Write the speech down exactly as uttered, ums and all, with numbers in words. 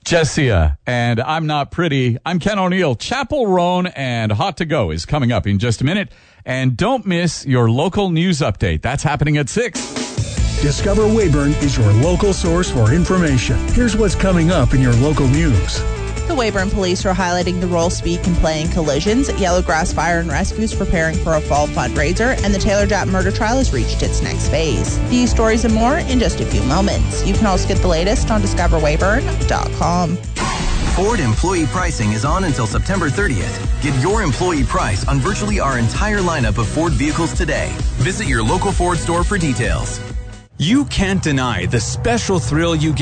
Jessia, and I'm Not Pretty. I'm Ken O'Neill. Chapel Roan and Hot to Go is coming up in just a minute. And don't miss your local news update. That's happening at six. Discover Weyburn is your local source for information. Here's what's coming up in your local news. The Weyburn Police are highlighting the role speed can play in collisions. Yellowgrass Fire and Rescue is preparing for a fall fundraiser, and the Taylor Japp murder trial has reached its next phase. These stories and more in just a few moments. You can also get the latest on discover weyburn dot com. Ford employee pricing is on until September thirtieth. Get your employee price on virtually our entire lineup of Ford vehicles today. Visit your local Ford store for details. You can't deny the special thrill you get